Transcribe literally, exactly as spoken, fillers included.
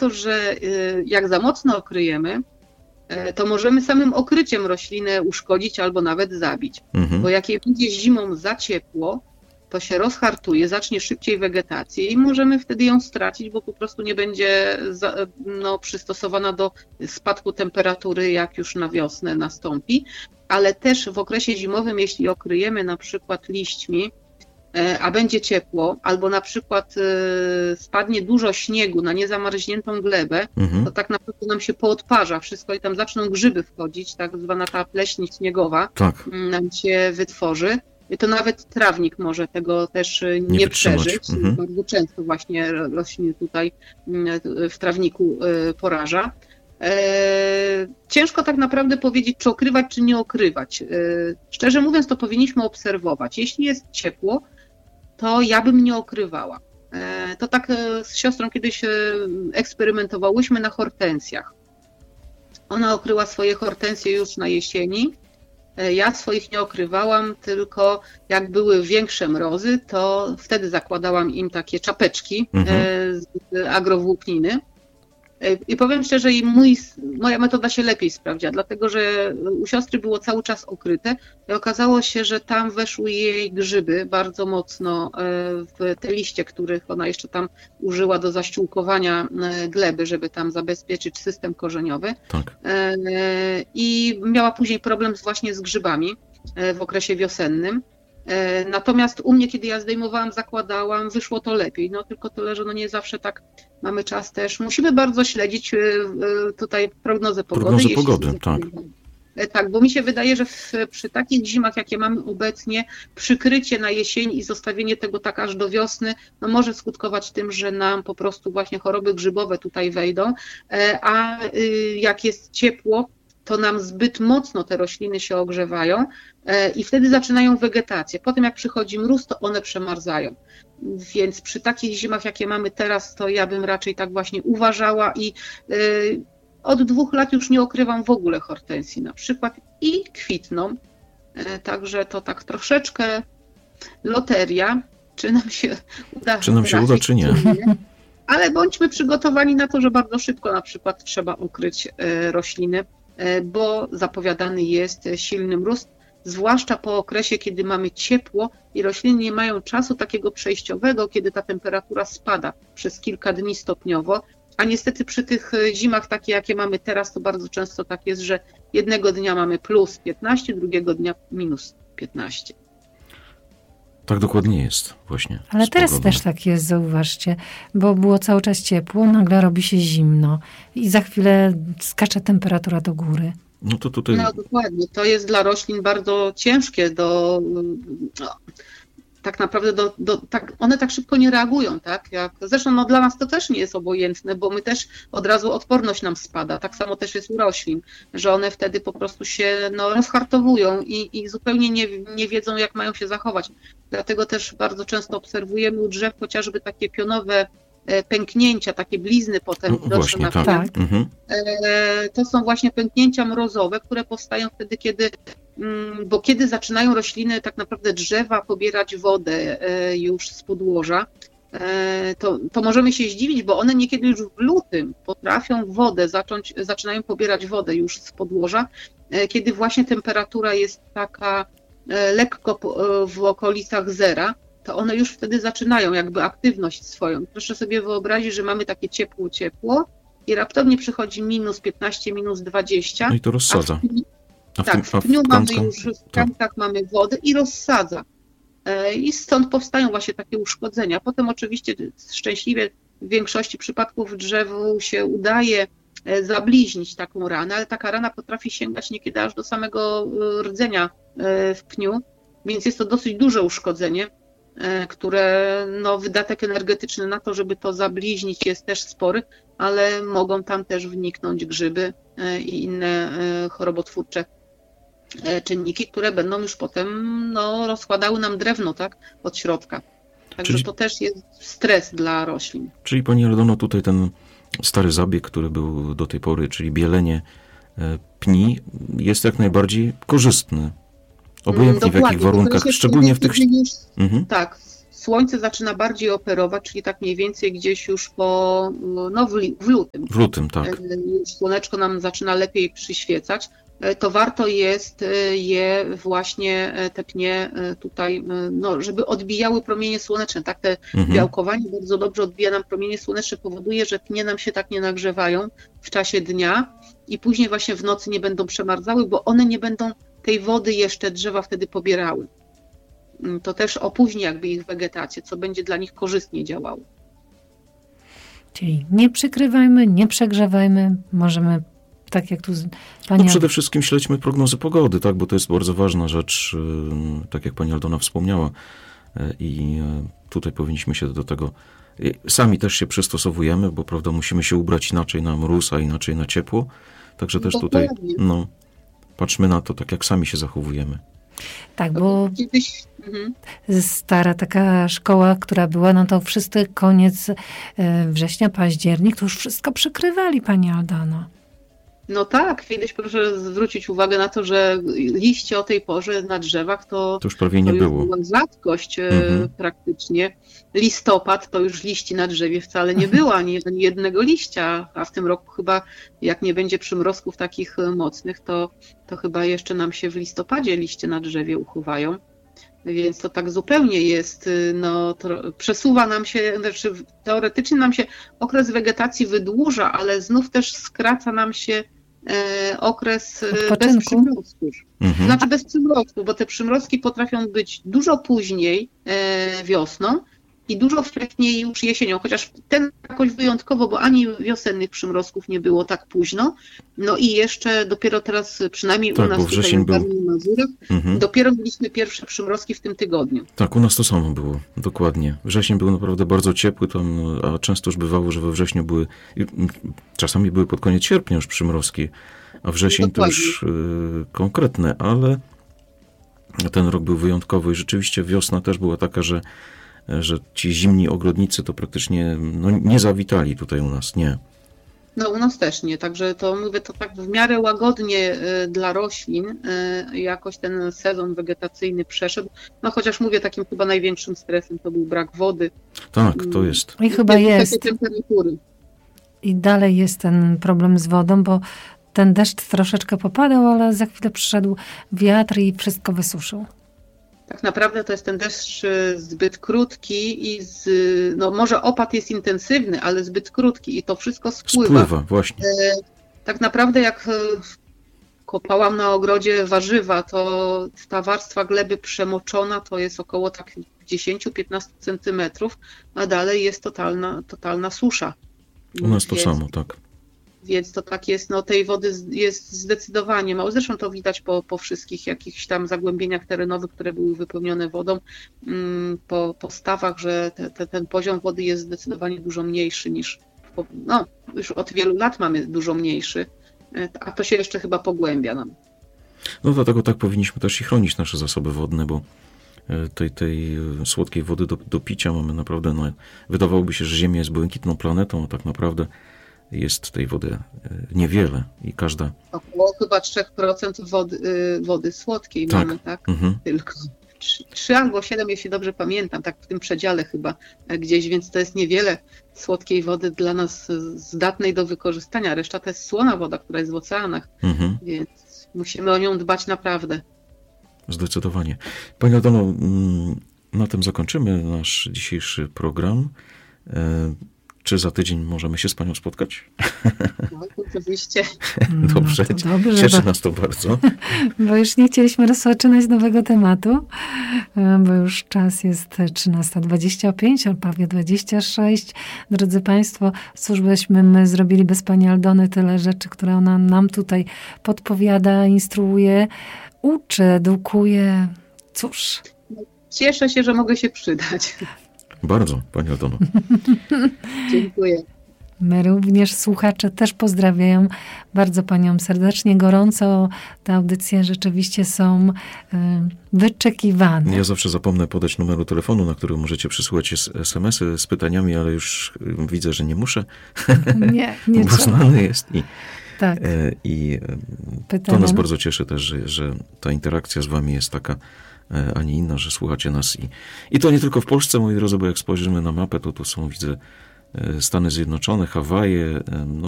to, że jak za mocno okryjemy, to możemy samym okryciem roślinę uszkodzić albo nawet zabić. Mhm. Bo jak jej będzie zimą za ciepło, to się rozhartuje, zacznie szybciej wegetację i możemy wtedy ją stracić, bo po prostu nie będzie za, no, przystosowana do spadku temperatury, jak już na wiosnę nastąpi. Ale też w okresie zimowym, jeśli okryjemy na przykład liśćmi, a będzie ciepło, albo na przykład spadnie dużo śniegu na niezamarzniętą glebę, mhm. to tak naprawdę nam się poodparza wszystko i tam zaczną grzyby wchodzić, tak zwana ta pleśń śniegowa tak. nam się wytworzy. I to nawet trawnik może tego też nie, nie przeżyć. Mhm. Bardzo często właśnie rośliny tutaj w trawniku poraża. Ciężko tak naprawdę powiedzieć, czy okrywać, czy nie okrywać. Szczerze mówiąc, to powinniśmy obserwować. Jeśli jest ciepło, to ja bym nie okrywała. To tak z siostrą kiedyś eksperymentowałyśmy na hortensjach. Ona okryła swoje hortensje już na jesieni. Ja swoich nie okrywałam, tylko jak były większe mrozy, to wtedy zakładałam im takie czapeczki mhm. z agrowłókniny. I powiem szczerze, mój, moja metoda się lepiej sprawdziła, dlatego że u siostry było cały czas okryte i okazało się, że tam weszły jej grzyby bardzo mocno w te liście, których ona jeszcze tam użyła do zaściółkowania gleby, żeby tam zabezpieczyć system korzeniowy. Tak. I miała później problem właśnie z grzybami w okresie wiosennym. Natomiast u mnie, kiedy ja zdejmowałam, zakładałam, wyszło to lepiej. No tylko tyle, że no nie zawsze tak mamy czas też. Musimy bardzo śledzić tutaj prognozę pogody. Prognozę pogody, tak. Tak, bo mi się wydaje, że w, przy takich zimach, jakie mamy obecnie, przykrycie na jesień i zostawienie tego tak aż do wiosny, no może skutkować tym, że nam po prostu właśnie choroby grzybowe tutaj wejdą, a jak jest ciepło, to nam zbyt mocno te rośliny się ogrzewają i wtedy zaczynają wegetację. Potem jak przychodzi mróz, to one przemarzają. Więc przy takich zimach, jakie mamy teraz, to ja bym raczej tak właśnie uważała i od dwóch lat już nie okrywam w ogóle hortensji na przykład i kwitną. Także to tak troszeczkę loteria, czy nam się uda. Czy nam się uda, czy nie. Ale bądźmy przygotowani na to, że bardzo szybko na przykład trzeba okryć rośliny, bo zapowiadany jest silny mróz, zwłaszcza po okresie, kiedy mamy ciepło i rośliny nie mają czasu takiego przejściowego, kiedy ta temperatura spada przez kilka dni stopniowo, a niestety przy tych zimach takie, jakie mamy teraz, to bardzo często tak jest, że jednego dnia mamy plus piętnaście, drugiego dnia minus piętnaście. Tak dokładnie jest właśnie. Ale teraz też tak jest, zauważcie, bo było cały czas ciepło, nagle robi się zimno i za chwilę skacze temperatura do góry. No to tutaj... No dokładnie, to jest dla roślin bardzo ciężkie do... No, tak naprawdę do, do, tak, one tak szybko nie reagują, tak? Jak, zresztą no, dla nas to też nie jest obojętne, bo my też od razu odporność nam spada. Tak samo też jest u roślin, że one wtedy po prostu się no, rozhartowują i, i zupełnie nie, nie wiedzą, jak mają się zachować. Dlatego też bardzo często obserwujemy u drzew chociażby takie pionowe pęknięcia, takie blizny potem no, właśnie, na tak. Mhm. To są właśnie pęknięcia mrozowe, które powstają wtedy, kiedy bo kiedy zaczynają rośliny, tak naprawdę drzewa, pobierać wodę już z podłoża, to, to możemy się zdziwić, bo one niekiedy już w lutym potrafią wodę zacząć, zaczynają pobierać wodę już z podłoża, kiedy właśnie temperatura jest taka lekko w okolicach zera, to one już wtedy zaczynają jakby aktywność swoją. Proszę sobie wyobrazić, że mamy takie ciepło, ciepło i raptownie przychodzi minus piętnaście, minus dwadzieścia. No i to rozsadza. A w tak, w dniu mamy już w krankach tak. mamy wodę i rozsadza. I stąd powstają właśnie takie uszkodzenia. Potem oczywiście szczęśliwie w większości przypadków drzewu się udaje zabliźnić taką ranę, ale taka rana potrafi sięgać niekiedy aż do samego rdzenia w pniu, więc jest to dosyć duże uszkodzenie, które no, wydatek energetyczny na to, żeby to zabliźnić jest też spory, ale mogą tam też wniknąć grzyby i inne chorobotwórcze czynniki, które będą już potem no, rozkładały nam drewno, tak, od środka. Także czyli, to też jest stres dla roślin. Czyli pani Aldono, tutaj ten stary zabieg, który był do tej pory, czyli bielenie pni, jest jak najbardziej korzystny. Obojętnie w jakich warunkach, szczególnie w tych... Już, mhm. Tak, słońce zaczyna bardziej operować, czyli tak mniej więcej gdzieś już po, no w, w lutym. W lutym, tak. Słoneczko nam zaczyna lepiej przyświecać, to warto jest je właśnie, te pnie tutaj, no, żeby odbijały promienie słoneczne. Tak, te mhm. białkowanie bardzo dobrze odbija nam promienie słoneczne, powoduje, że pnie nam się tak nie nagrzewają w czasie dnia i później właśnie w nocy nie będą przemarzały, bo one nie będą tej wody jeszcze drzewa wtedy pobierały. To też opóźni jakby ich wegetację, co będzie dla nich korzystnie działało. Czyli nie przykrywajmy, nie przegrzewajmy, możemy, tak jak tu pani... No przede wszystkim śledźmy prognozy pogody, tak, bo to jest bardzo ważna rzecz, tak jak pani Aldona wspomniała, i tutaj powinniśmy się do tego, sami też się przystosowujemy, bo prawda, musimy się ubrać inaczej na mróz, a inaczej na ciepło, także też tutaj, no, patrzmy na to, tak jak sami się zachowujemy. Tak, bo stara taka szkoła, która była, no to wszyscy koniec września, październik, to już wszystko przykrywali, pani Aldona. No tak, kiedyś proszę zwrócić uwagę na to, że liście o tej porze na drzewach to, to już prawie nie to było. Już była rzadkość mhm. praktycznie. Listopad to już liści na drzewie wcale nie było, ani jednego liścia, a w tym roku chyba jak nie będzie przymrozków takich mocnych, to, to chyba jeszcze nam się w listopadzie liście na drzewie uchowają. Więc to tak zupełnie jest, no to przesuwa nam się, znaczy teoretycznie nam się okres wegetacji wydłuża, ale znów też skraca nam się e, okres bez przymrozków. Mhm. Znaczy bez przymrozków, bo te przymrozki potrafią być dużo później e, wiosną i dużo wcześniej już jesienią, chociaż ten jakoś wyjątkowo, bo ani wiosennych przymrozków nie było tak późno, no i jeszcze dopiero teraz, przynajmniej tak, u nas tutaj był... na Mazurach, mhm. dopiero mieliśmy pierwsze przymrozki w tym tygodniu. Tak, u nas to samo było, dokładnie. Wrzesień był naprawdę bardzo ciepły, tam, a często już bywało, że we wrześniu były, czasami były pod koniec sierpnia już przymrozki, a wrzesień no to już y, konkretne, ale ten rok był wyjątkowy i rzeczywiście wiosna też była taka, że że ci zimni ogrodnicy to praktycznie no, nie zawitali tutaj u nas, nie. No u nas też nie, także to mówię to tak w miarę łagodnie y, dla roślin y, jakoś ten sezon wegetacyjny przeszedł, no chociaż mówię takim chyba największym stresem to był brak wody. Tak, to jest. I chyba jest. Temperatury. I dalej jest ten problem z wodą, bo ten deszcz troszeczkę popadał, ale za chwilę przyszedł wiatr i wszystko wysuszył. Tak naprawdę to jest ten deszcz zbyt krótki i z, no może opad jest intensywny, ale zbyt krótki i to wszystko spływa. Spływa, właśnie. Tak naprawdę jak kopałam na ogrodzie warzywa, to ta warstwa gleby przemoczona to jest około tak dziesięć do piętnastu centymetrów, a dalej jest totalna, totalna susza. U nas to Więc... samo, tak. Więc to tak jest, no tej wody jest zdecydowanie mało. Zresztą to widać po, po wszystkich jakichś tam zagłębieniach terenowych, które były wypełnione wodą, po, po stawach, że te, te, ten poziom wody jest zdecydowanie dużo mniejszy niż, no już od wielu lat mamy dużo mniejszy, a to się jeszcze chyba pogłębia nam. No dlatego tak powinniśmy też i chronić nasze zasoby wodne, bo tej, tej słodkiej wody do, do picia mamy naprawdę, no, wydawałoby się, że Ziemia jest błękitną planetą, a tak naprawdę jest tej wody niewiele i każda... Około chyba trzy procent wody, wody słodkiej tak. mamy, tak? Mhm. Tylko trzy albo siedem, jeśli dobrze pamiętam, tak w tym przedziale chyba gdzieś, więc to jest niewiele słodkiej wody dla nas zdatnej do wykorzystania. Reszta to jest słona woda, która jest w oceanach, mhm. więc musimy o nią dbać naprawdę. Zdecydowanie. Pani Aldono, na tym zakończymy nasz dzisiejszy program. Czy za tydzień możemy się z panią spotkać? No, oczywiście. Dobrze, no dobrze, cieszy bo, nas to bardzo. Bo już nie chcieliśmy rozpoczynać nowego tematu, bo już czas jest trzynasta dwadzieścia pięć, albo prawie dwadzieścia sześć. Drodzy państwo, cóż byśmy my zrobili bez pani Aldony, tyle rzeczy, które ona nam tutaj podpowiada, instruuje, uczy, edukuje. Cóż. Cieszę się, że mogę się przydać. Bardzo, pani Aldono. Dziękuję. My również słuchacze też pozdrawiają bardzo panią serdecznie, gorąco. Te audycje rzeczywiście są y, wyczekiwane. Ja zawsze zapomnę podać numeru telefonu, na który możecie przysłać es em esy z pytaniami, ale już widzę, że nie muszę. Nie, nie bo znany jest i, tak. i to nas bardzo cieszy też, że, że ta interakcja z wami jest taka a nie inna, że słuchacie nas. I, i to nie tylko w Polsce, moi drodzy, bo jak spojrzymy na mapę, to tu są, widzę, Stany Zjednoczone, Hawaje, no